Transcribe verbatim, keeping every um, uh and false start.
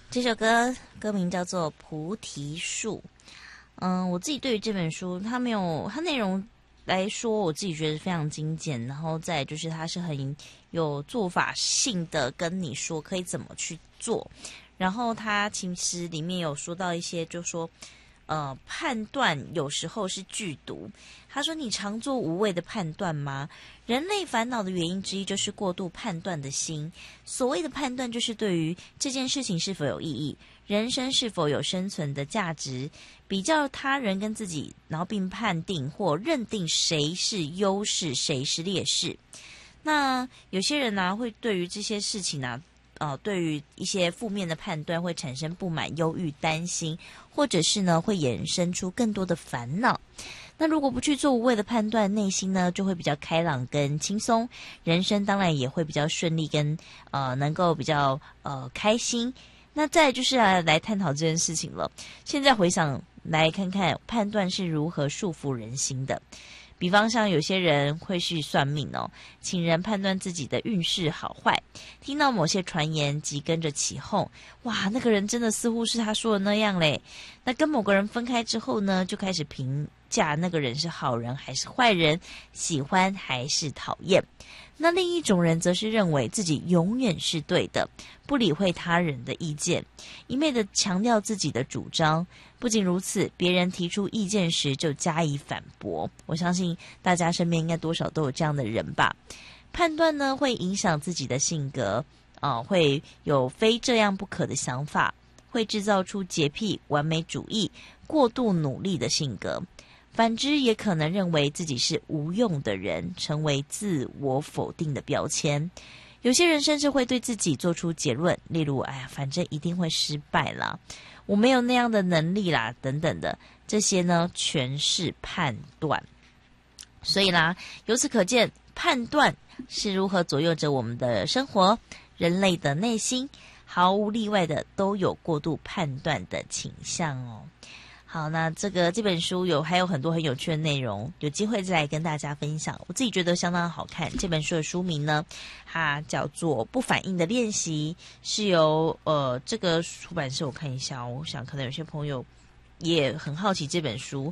这首歌歌名叫做《菩提树》。嗯，我自己对于这本书，它没有它内容来说，我自己觉得非常精简，然后再就是它是很有做法性的跟你说可以怎么去做，然后它其实里面有说到一些，就说呃判断有时候是剧毒。他说你常做无谓的判断吗？人类烦恼的原因之一就是过度判断的心。所谓的判断就是对于这件事情是否有意义，人生是否有生存的价值，比较他人跟自己，然后并判定或认定谁是优势，谁是劣势。那有些人呢、啊，会对于这些事情呢、啊，呃，对于一些负面的判断会产生不满、忧郁、担心，或者是呢会衍生出更多的烦恼。那如果不去做无谓的判断，内心呢就会比较开朗跟轻松，人生当然也会比较顺利跟呃能够比较呃开心。那再来就是来来探讨这件事情了。现在回想来看看判断是如何束缚人心的。比方像有些人会去算命哦，请人判断自己的运势好坏，听到某些传言即跟着起哄，哇，那个人真的似乎是他说的那样嘞。那跟某个人分开之后呢，就开始评价那个人是好人还是坏人，喜欢还是讨厌。那另一种人则是认为自己永远是对的，不理会他人的意见，一昧的强调自己的主张。不仅如此，别人提出意见时就加以反驳。我相信大家身边应该多少都有这样的人吧。判断呢会影响自己的性格，呃，会有非这样不可的想法，会制造出洁癖、完美主义、过度努力的性格。反之，也可能认为自己是无用的人，成为自我否定的标签。有些人甚至会对自己做出结论，例如哎呀，反正一定会失败啦，我没有那样的能力啦，等等的。这些呢全是判断。所以啦，由此可见，判断是如何左右着我们的生活。人类的内心毫无例外的都有过度判断的倾向哦。好，那这个这本书有还有很多很有趣的内容，有机会再来跟大家分享。我自己觉得相当好看。这本书的书名呢，它叫做《不反应的练习》，是由呃这个出版社我看一下，我想可能有些朋友也很好奇这本书。